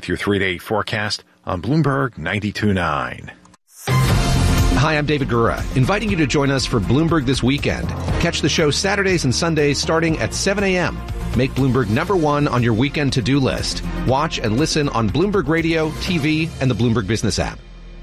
with your 3-day forecast on Bloomberg 92.9. Hi, I'm David Gura, inviting you to join us for Bloomberg This Weekend. Catch the show Saturdays and Sundays starting at 7 a.m. Make Bloomberg #1 on your weekend to-do list. Watch and listen on Bloomberg Radio, TV, and the Bloomberg Business app.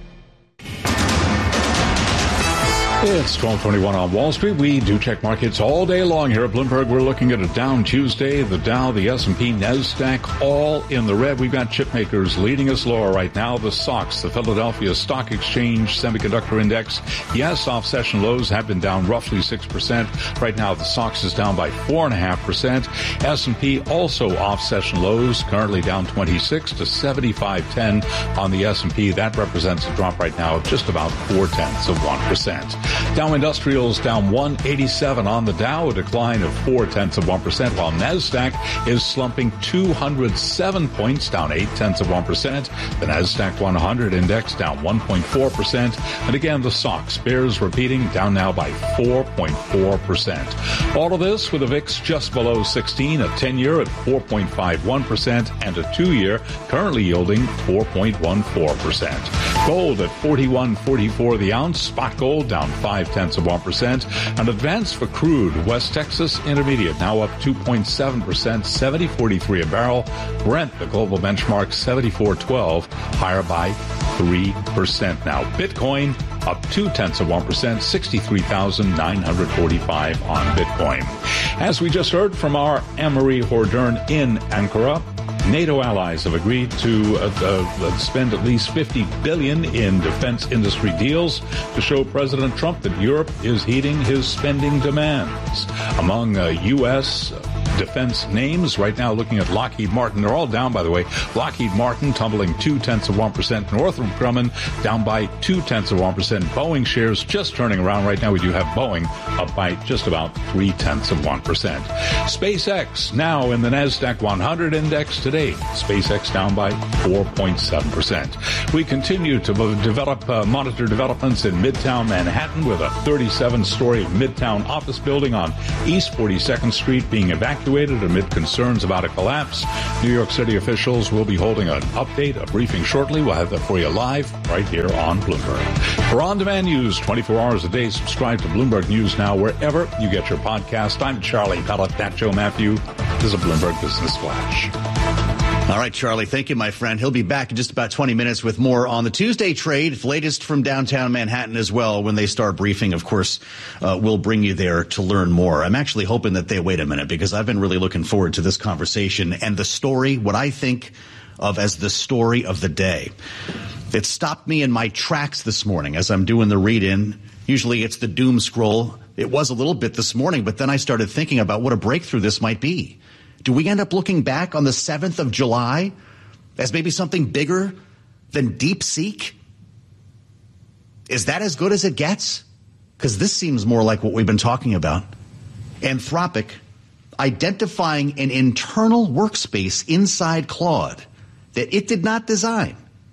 It's 12:21 on Wall Street. We do check markets all day long here at Bloomberg. We're looking at a down Tuesday. The Dow, the S&P, NASDAQ, all in the red. We've got chip makers leading us lower right now. The SOX, the Philadelphia Stock Exchange Semiconductor Index. Yes, off-session lows have been down roughly 6%. Right now, the SOX is down by 4.5%. S&P also off-session lows, currently down 26 to 75.10 on the S&P. That represents a drop right now of just about 0.4%. Dow Industrials down 187 on the Dow, a decline of 0.4%, while NASDAQ is slumping 207 points, down 0.8%. The NASDAQ 100 index down 1.4%. And again, the SOX bears repeating, down now by 4.4%. All of this with a VIX just below 16, a 10-year at 4.51%, and a 2-year currently yielding 4.14%. Gold at $41.44 the ounce. Spot gold down 0.5%. An advance for crude. West Texas Intermediate now up 2.7%, $70.43 a barrel. Brent, the global benchmark, $74.12, higher by 3% now. Bitcoin up 0.2%, 63,945 on Bitcoin. As we just heard from our Anne-Marie Hordern in Ankara, NATO allies have agreed to spend at least $50 billion in defense industry deals to show President Trump that Europe is heeding his spending demands. Among U.S. defense names right now, looking at Lockheed Martin, they're all down, by the way. Lockheed Martin tumbling 0.2%. Northrop Grumman down by 0.2%. Boeing shares just turning around right now. We do have Boeing up by just about 0.3%. SpaceX now in the NASDAQ 100 index today. SpaceX down by 4.7%. We continue to monitor developments in Midtown Manhattan with a 37-story Midtown office building on East 42nd Street being evacuated amid concerns about a collapse. New York City officials will be holding an update, a briefing shortly. We'll have that for you live right here on Bloomberg. For on-demand news 24 hours a day, subscribe to Bloomberg News Now wherever you get your podcast. I'm Charlie Pellet, that Joe Matthew. This is a Bloomberg Business Flash. All right, Charlie, thank you, my friend. He'll be back in just about 20 minutes with more on the Tuesday trade, latest from downtown Manhattan as well. When they start briefing, of course, we'll bring you there to learn more. I'm actually hoping that they wait a minute because I've been really looking forward to this conversation and the story, what I think of as the story of the day. It stopped me in my tracks this morning as I'm doing the read-in. Usually it's the doom scroll. It was a little bit this morning, but then I started thinking about what a breakthrough this might be. Do we end up looking back on the 7th of July as maybe something bigger than DeepSeek? Is that as good as it gets? Because this seems more like what we've been talking about. Anthropic identifying an internal workspace inside Claude that it did not design,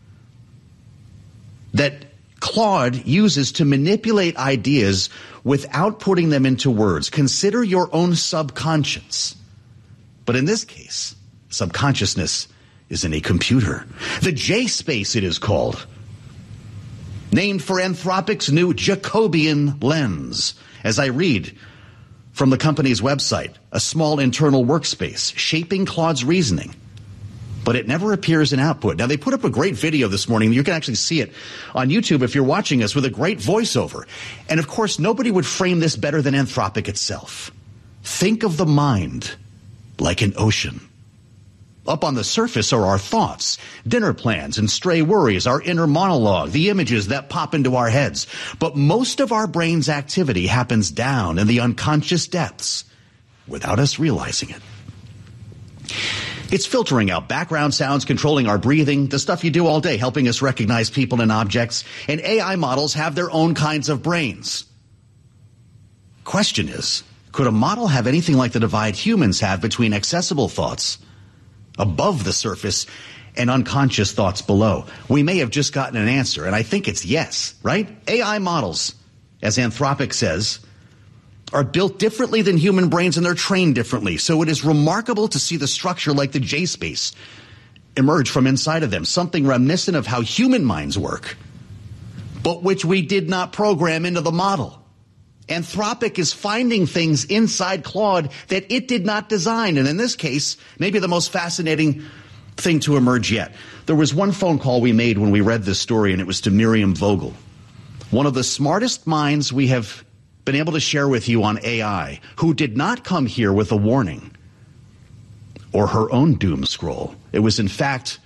that Claude uses to manipulate ideas without putting them into words. Consider your own subconscious. But in this case, subconsciousness is in a computer. The J-space, it is called. Named for Anthropic's new Jacobian lens. As I read from the company's website, a small internal workspace shaping Claude's reasoning. But it never appears in output. Now, they put up a great video this morning. You can actually see it on YouTube if you're watching us with a great voiceover. And, of course, nobody would frame this better than Anthropic itself. Think of the mind like an ocean. Up on the surface are our thoughts, dinner plans, and stray worries, our inner monologue, the images that pop into our heads. But most of our brain's activity happens down in the unconscious depths without us realizing it. It's filtering out background sounds, controlling our breathing, the stuff you do all day, helping us recognize people and objects. And AI models have their own kinds of brains. Question is, could a model have anything like the divide humans have between accessible thoughts above the surface and unconscious thoughts below? We may have just gotten an answer, and I think it's yes, right? AI models, as Anthropic says, are built differently than human brains and they're trained differently. So it is remarkable to see the structure like the J-space emerge from inside of them, something reminiscent of how human minds work, but which we did not program into the model. Anthropic is finding things inside Claude that it did not design. And in this case, maybe the most fascinating thing to emerge yet. There was one phone call we made when we read this story, and it was to Miriam Vogel, one of the smartest minds we have been able to share with you on AI, who did not come here with a warning or her own doom scroll. It was, in fact,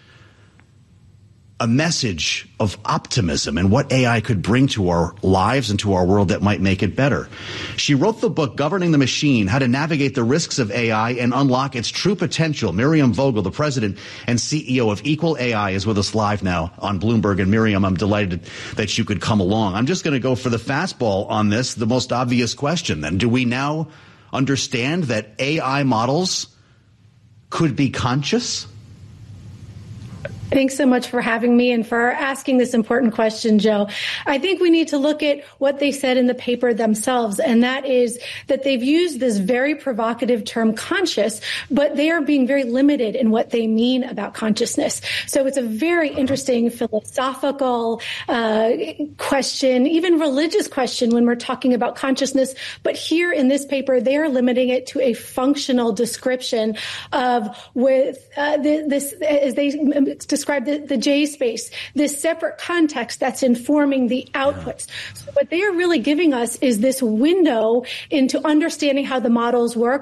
a message of optimism and what AI could bring to our lives and to our world that might make it better. She wrote the book, Governing the Machine, How to Navigate the Risks of AI and Unlock Its True Potential. Miriam Vogel, the president and CEO of Equal AI, is with us live now on Bloomberg. And Miriam, I'm delighted that you could come along. I'm just going to go for the fastball on this, the most obvious question then. Do we now understand that AI models could be conscious? Thanks so much for having me and for asking this important question, Joe. I think we need to look at what they said in the paper themselves, and that is that they've used this very provocative term conscious, but they are being very limited in what they mean about consciousness. So it's a very interesting philosophical question, even religious question when we're talking about consciousness. But here in this paper, they are limiting it to a functional description of this, as they describe the J space, this separate context that's informing the outputs. So what they are really giving us is this window into understanding how the models work.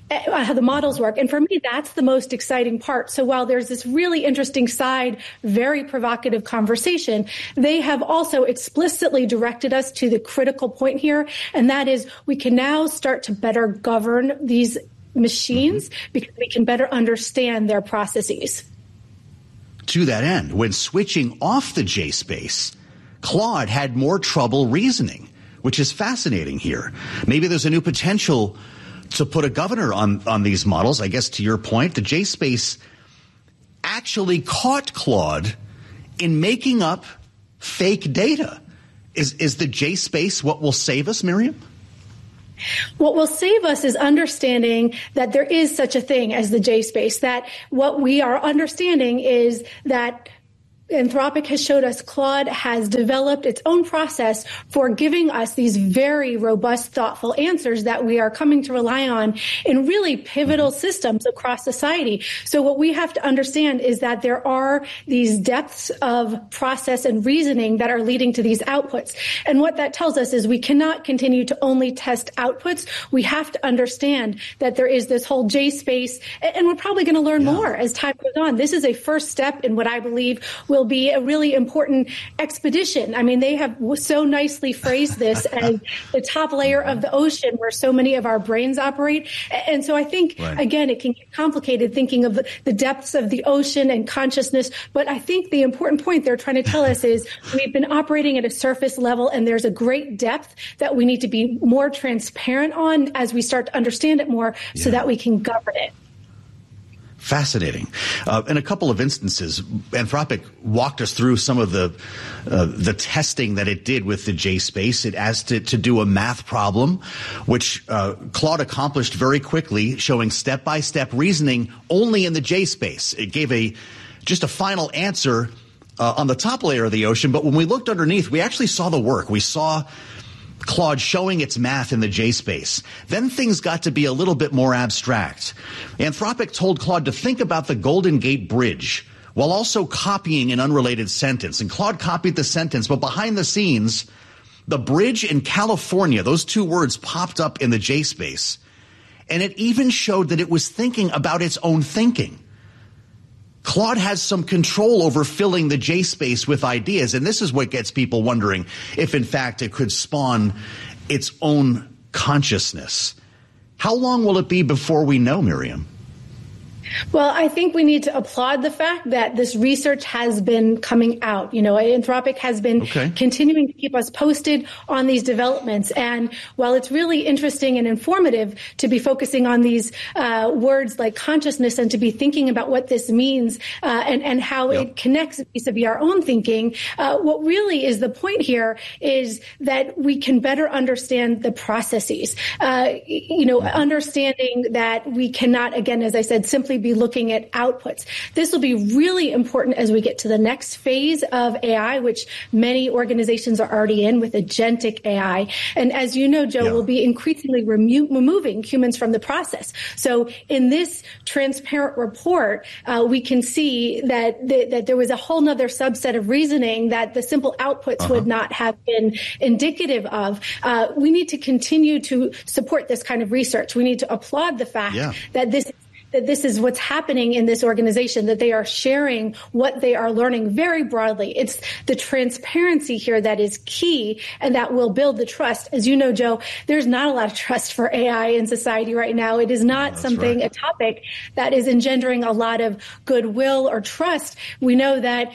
And for me, that's the most exciting part. So while there's this really interesting side, very provocative conversation, they have also explicitly directed us to the critical point here. And that is we can now start to better govern these machines because we can better understand their processes. To that end, when switching off the J space, Claude had more trouble reasoning, which is fascinating here. Maybe there's a new potential to put a governor on these models. I guess to your point, the J space actually caught Claude in making up fake data. Is the J space what will save us, Miriam? What will save us is understanding that there is such a thing as the J space, that what we are understanding is that Anthropic has showed us Claude has developed its own process for giving us these very robust, thoughtful answers that we are coming to rely on in really pivotal systems across society. So what we have to understand is that there are these depths of process and reasoning that are leading to these outputs. And what that tells us is we cannot continue to only test outputs. We have to understand that there is this whole J space, and we're probably going to learn more as time goes on. This is a first step in what I believe will be a really important expedition. I mean, they have so nicely phrased this as the top layer of the ocean where so many of our brains operate. And so I think, again, it can get complicated thinking of the depths of the ocean and consciousness. But I think the important point they're trying to tell us is we've been operating at a surface level, and there's a great depth that we need to be more transparent on as we start to understand it more so that we can govern it. Fascinating. In a couple of instances, Anthropic walked us through some of the testing that it did with the J space. It asked it to do a math problem, which Claude accomplished very quickly, showing step-by-step reasoning only in the J space. It gave just a final answer on the top layer of the ocean, but when we looked underneath, we actually saw the work. We saw Claude showing its math in the J space. Then things got to be a little bit more abstract. Anthropic told Claude to think about the Golden Gate Bridge while also copying an unrelated sentence. And Claude copied the sentence, but behind the scenes, the bridge in California, those two words popped up in the J space. And it even showed that it was thinking about its own thinking. Claude has some control over filling the J space with ideas, and this is what gets people wondering if, in fact, it could spawn its own consciousness. How long will it be before we know, Miriam? Well, I think we need to applaud the fact that this research has been coming out. You know, Anthropic has been continuing to keep us posted on these developments. And while it's really interesting and informative to be focusing on these words like consciousness and to be thinking about what this means and how it connects vis-a-vis our own thinking, what really is the point here is that we can better understand the processes. Understanding that we cannot, again, as I said, simply be looking at outputs. This will be really important as we get to the next phase of AI, which many organizations are already in with agentic AI. And as you know, Joe, we'll be increasingly removing humans from the process. So in this transparent report, we can see that there was a whole nother subset of reasoning that the simple outputs would not have been indicative of. We need to continue to support this kind of research. We need to applaud the fact that this is what's happening in this organization, that they are sharing what they are learning very broadly. It's the transparency here that is key and that will build the trust. As you know, Joe, there's not a lot of trust for AI in society right now. It is not a topic that is engendering a lot of goodwill or trust. We know that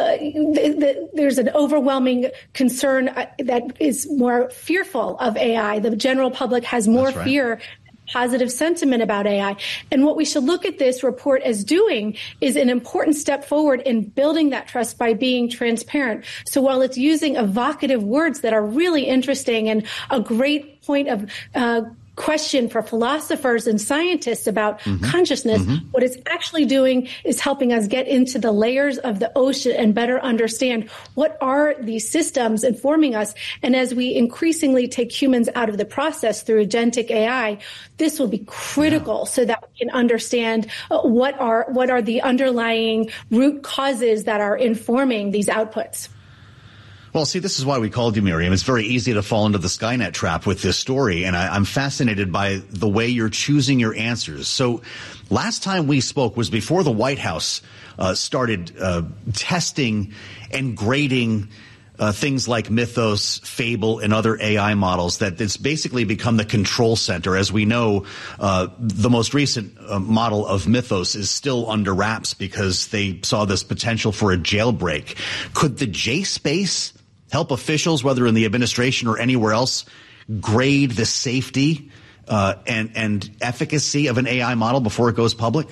there's an overwhelming concern that is more fearful of AI. The general public has more fear, positive sentiment about AI. And what we should look at this report as doing is an important step forward in building that trust by being transparent. So while it's using evocative words that are really interesting and a great point of question for philosophers and scientists about consciousness, what it's actually doing is helping us get into the layers of the ocean and better understand what are these systems informing us. And as we increasingly take humans out of the process through agentic AI, this will be critical so that we can understand what are the underlying root causes that are informing these outputs. Well, see, this is why we called you, Miriam. It's very easy to fall into the Skynet trap with this story, and I'm fascinated by the way you're choosing your answers. So last time we spoke was before the White House started testing and grading things like Mythos, Fable, and other AI models, that it's basically become the control center. As we know, the most recent model of Mythos is still under wraps because they saw this potential for a jailbreak. Could the J-Space help officials, whether in the administration or anywhere else, grade the safety and efficacy of an AI model before it goes public?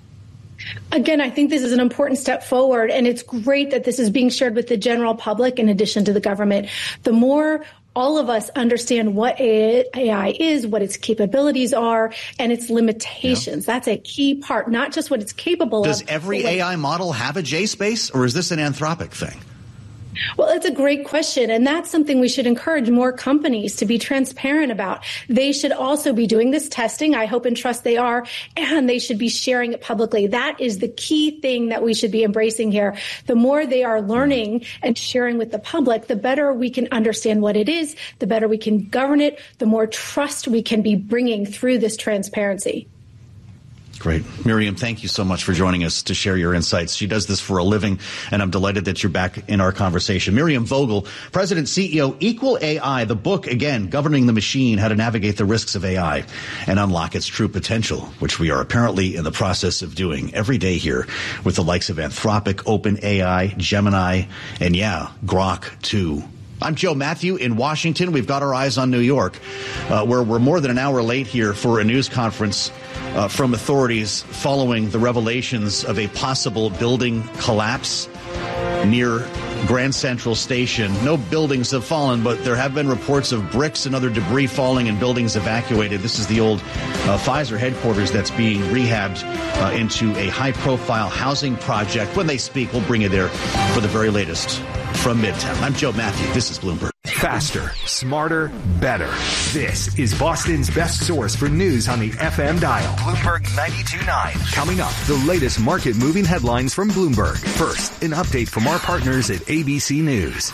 Again, I think this is an important step forward, and it's great that this is being shared with the general public in addition to the government. The more all of us understand what AI is, what its capabilities are, and its limitations. That's a key part, not just what it's capable of. Does every AI model have a J-Space, or is this an Anthropic thing? Well, it's a great question, and that's something we should encourage more companies to be transparent about. They should also be doing this testing. I hope and trust they are, and they should be sharing it publicly. That is the key thing that we should be embracing here. The more they are learning and sharing with the public, the better we can understand what it is, the better we can govern it, the more trust we can be bringing through this transparency. Great. Miriam, thank you so much for joining us to share your insights. She does this for a living, and I'm delighted that you're back in our conversation. Miriam Vogel, President, CEO, Equal AI, the book, again, Governing the Machine, How to Navigate the Risks of AI and Unlock Its True Potential, which we are apparently in the process of doing every day here with the likes of Anthropic, OpenAI, Gemini, and Grok 2. I'm Joe Matthew in Washington. We've got our eyes on New York, where we're more than an hour late here for a news conference from authorities following the revelations of a possible building collapse near Grand Central Station. No buildings have fallen, but there have been reports of bricks and other debris falling and buildings evacuated. This is the old Pfizer headquarters that's being rehabbed into a high-profile housing project. When they speak, we'll bring you there for the very latest from Midtown. I'm Joe Matthew. This is Bloomberg. Faster, smarter, better. This is Boston's best source for news on the FM dial. Bloomberg 92.9. Coming up, the latest market-moving headlines from Bloomberg. First, an update from our partners at ABC News.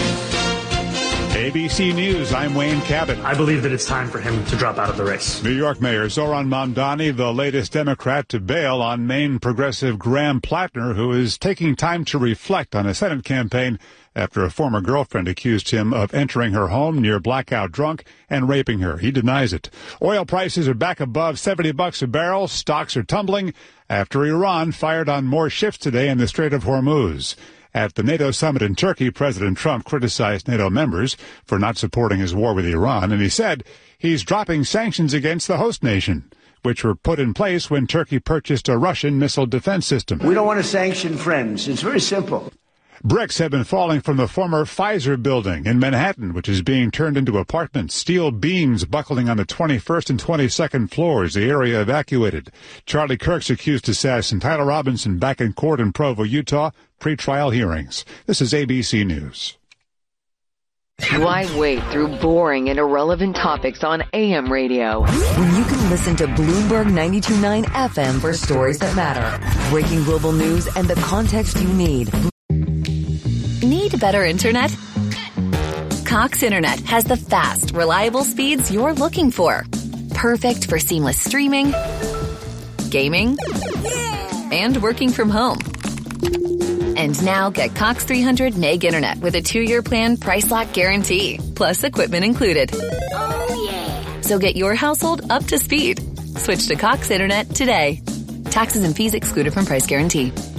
ABC News, I'm Wayne Cabot. I believe that it's time for him to drop out of the race. New York Mayor Zohran Mamdani, the latest Democrat to bail on Maine progressive Graham Plattner, who is taking time to reflect on a Senate campaign after a former girlfriend accused him of entering her home near blackout drunk and raping her. He denies it. Oil prices are back above $70 a barrel. Stocks are tumbling after Iran fired on more ships today in the Strait of Hormuz. At the NATO summit in Turkey, President Trump criticized NATO members for not supporting his war with Iran, and he said he's dropping sanctions against the host nation, which were put in place when Turkey purchased a Russian missile defense system. We don't want to sanction friends. It's very simple. Bricks have been falling from the former Pfizer building in Manhattan, which is being turned into apartments. Steel beams buckling on the 21st and 22nd floors. The area evacuated. Charlie Kirk's accused assassin. Tyler Robinson back in court in Provo, Utah. Pre-trial hearings. This is ABC News. Why wade through boring and irrelevant topics on AM radio when you can listen to Bloomberg 92.9 FM for stories that matter? Breaking global news and the context you need. Need better internet? Cox Internet has the fast, reliable speeds you're looking for. Perfect for seamless streaming, gaming, and working from home. And now get Cox 300 meg internet with a 2-year plan price lock guarantee, plus equipment included. Oh, yeah. So get your household up to speed. Switch to Cox Internet today. Taxes and fees excluded from price guarantee.